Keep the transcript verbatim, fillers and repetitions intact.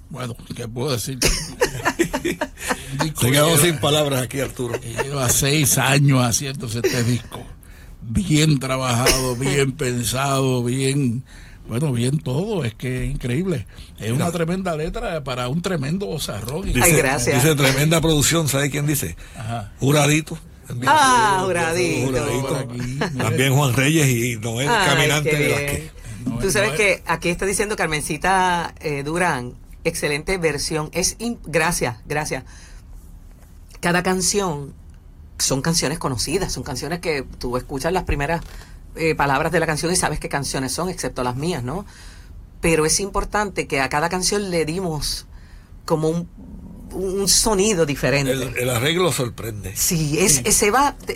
Bueno, ¿qué puedo decir? Se quedó sin palabras aquí, Arturo. Lleva seis años haciéndose este disco. Bien trabajado, bien pensado, bien... Bueno, bien todo, es que es increíble. Es una tremenda letra para un tremendo bozarrón. Dice, Ay, gracias. Dice tremenda producción, ¿sabe quién dice? Ajá. Juradito. Ah, Juradito. Juradito. También Juan Reyes y Noel Ay, Caminante qué de las bien. que... No, Tú sabes no, que aquí está diciendo Carmencita eh, Durán, excelente versión. Es in- gracias, gracias. Cada canción son canciones conocidas, son canciones que tú escuchas las primeras eh, palabras de la canción y sabes qué canciones son, excepto las mías, ¿no? Pero es importante que a cada canción le dimos como un, un sonido diferente. El, el arreglo sorprende. Sí, es, se va,